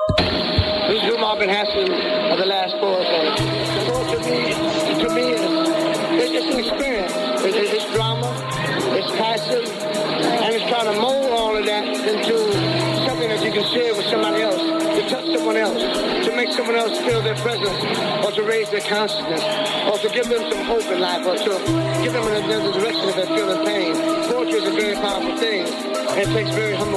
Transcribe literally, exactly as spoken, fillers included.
This is who Marvin Hassan of the last four days. So to me, to me, it's, it's an experience. It's, it's drama, it's passion, and it's trying to mold all of that into something that you can share with somebody else, to touch someone else, to make someone else feel their presence, or to raise their consciousness, or to give them some hope in life, or to give them another direction if they're feeling pain. Poetry is a very powerful thing, and it takes very humble